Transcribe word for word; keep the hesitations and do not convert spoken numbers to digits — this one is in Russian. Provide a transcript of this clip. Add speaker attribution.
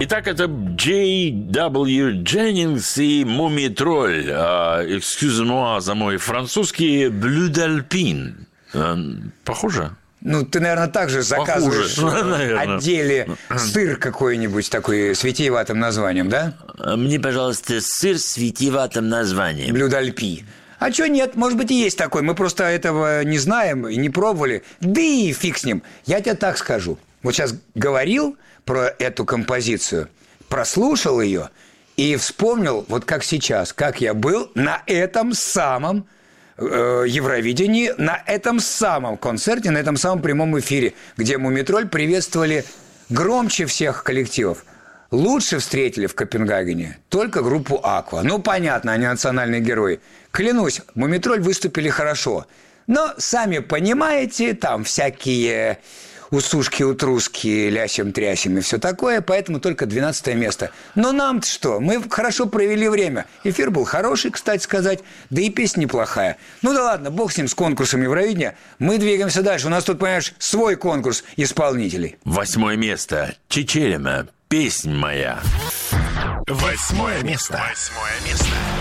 Speaker 1: Итак, это Джей Дабл Ю Дженнингс и Мумий-тролль. Excuse-moi за мой французский Bleu d'Alpine. Похоже?
Speaker 2: Ну, ты, наверное, также заказываешь в отделе сыр какой-нибудь такой с витиеватым названием, да?
Speaker 3: Мне, пожалуйста, сыр с витиеватым названием.
Speaker 2: Bleu d'Alpine. А чё нет? Может быть, и есть такой. Мы просто этого не знаем и не пробовали. Да и фиг с ним. Я тебе так скажу. Вот сейчас говорил про эту композицию, прослушал ее и вспомнил, вот как сейчас, как я был на этом самом э, Евровидении, на этом самом концерте, на этом самом прямом эфире, где Мумий-тролль приветствовали громче всех коллективов. Лучше встретили в Копенгагене только группу «Аква». Ну, понятно, они национальные герои. Клянусь, Мумий-тролль выступили хорошо. Но, сами понимаете, там всякие усушки-утруски, лясем-трясем и все такое, поэтому только двенадцатое место. Но нам-то что? Мы хорошо провели время. Эфир был хороший, кстати сказать, да и песня неплохая. Ну да ладно, бог с ним, с конкурсом Евровидения. Мы двигаемся дальше. У нас тут, понимаешь, свой конкурс исполнителей.
Speaker 1: Восьмое место. Чичерина. Песнь моя.
Speaker 4: Восьмое место. Восьмое место.